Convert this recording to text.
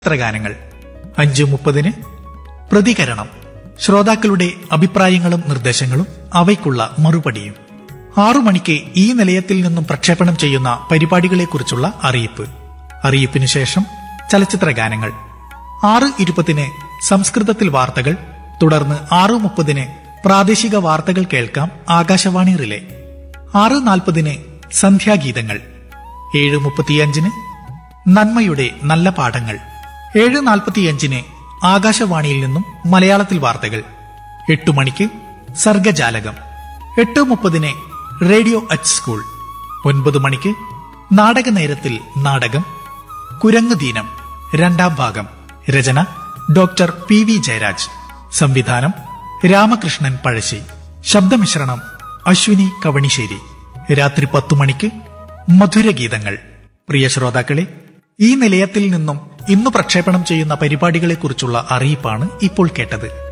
ചിത്രഗാനങ്ങൾ 5:30 പ്രതികരണം. ശ്രോതാക്കളുടെ അഭിപ്രായങ്ങളും നിർദ്ദേശങ്ങളും അവയ്ക്കുള്ള മറുപടിയും. 6 മണിക്ക് ഈ നിലയത്തിൽ നിന്നും പ്രക്ഷേപണം ചെയ്യുന്ന പരിപാടികളെക്കുറിച്ചുള്ള അറിയിപ്പ്. അറിയിപ്പിനു ശേഷം ചലച്ചിത്രഗാനങ്ങൾ. 6:20 സംസ്കൃതത്തിൽ വാർത്തകൾ. തുടർന്ന് 6:30 പ്രാദേശിക വാർത്തകൾ കേൾക്കാം ആകാശവാണി റിലേ. 6:40 സന്ധ്യാഗീതങ്ങൾ. 7:35 നന്മയുടെ നല്ല പാഠങ്ങൾ. 7:45 ആകാശവാണിയിൽ നിന്നും മലയാളത്തിൽ വാർത്തകൾ. 8 മണിക്ക് സർഗജാലകം. 8:30 റേഡിയോ അറ്റ് സ്കൂൾ. 9 മണിക്ക് നാടകനേരത്തിൽ നാടകം കുരങ്ങുദീനം 2ാം ഭാഗം. രചന ഡോക്ടർ പി വി ജയരാജ്. സംവിധാനം രാമകൃഷ്ണൻ പഴശ്ശി. ശബ്ദമിശ്രണം അശ്വിനി കവണിശ്ശേരി. രാത്രി 10 മണിക്ക് മധുരഗീതങ്ങൾ. പ്രിയ ശ്രോതാക്കളെ, ഈ നിലയത്തിൽ നിന്നും ഇന്ന് പ്രക്ഷേപണം ചെയ്യുന്ന പരിപാടികളെക്കുറിച്ചുള്ള അറിയിപ്പാണ് ഇപ്പോൾ കേട്ടത്.